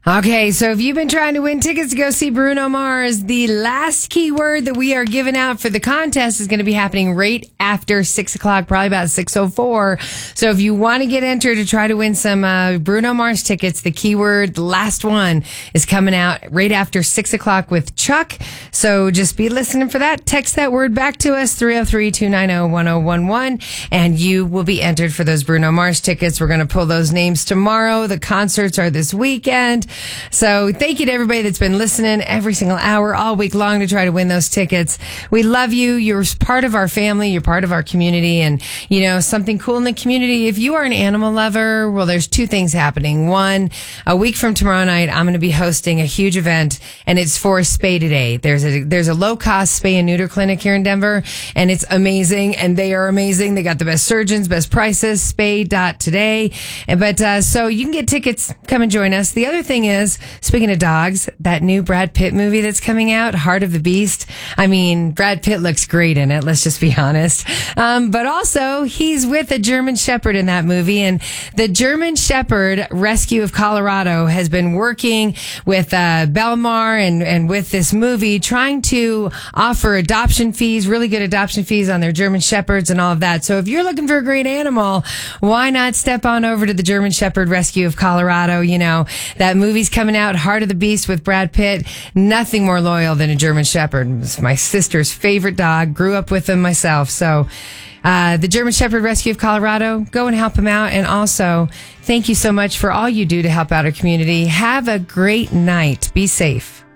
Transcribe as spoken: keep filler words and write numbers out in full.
Okay, so if you've been trying to win tickets to go see Bruno Mars, the last keyword that we are giving out for the contest is going to be happening right after six o'clock, probably about six oh four. So if you want to get entered to try to win some uh, Bruno Mars tickets, the keyword, the last one, is coming out right after six o'clock with Chuck. So just be listening for that. Text that word back to us, three oh three, two nine oh, one oh one one, and you will be entered for those Bruno Mars tickets. We're going to pull those names tomorrow. The concerts are this weekend. So thank you to everybody that's been listening every single hour all week long to try to win those tickets. We love you. You're part of our family. You're part of our community. And, you know, something cool in the community. If you are an animal lover, well, there's two things happening. One, a week from tomorrow night, I'm going to be hosting a huge event, and it's for Spay Today. There's a, there's a low-cost spay and neuter clinic here in Denver, and it's amazing, and they are amazing. They got the best surgeons, best prices, spay dot today. But, uh, so you can get tickets. Come and join us. The other thing is, speaking of dogs, that new Brad Pitt movie that's coming out, Heart of the Beast. I mean, Brad Pitt looks great in it, let's just be honest. Um, but also, he's with a German Shepherd in that movie, and the German Shepherd Rescue of Colorado has been working with uh, Belmar and, and with this movie, trying to offer adoption fees, really good adoption fees on their German Shepherds and all of that. So if you're looking for a great animal, why not step on over to the German Shepherd Rescue of Colorado? You know, that movie's coming out, Heart of the Beast with Brad Pitt. Nothing more loyal than a German Shepherd. It's my sister's favorite dog. Grew up with him myself. So uh, the German Shepherd Rescue of Colorado, go and help him out. And also, thank you so much for all you do to help out our community. Have a great night. Be safe.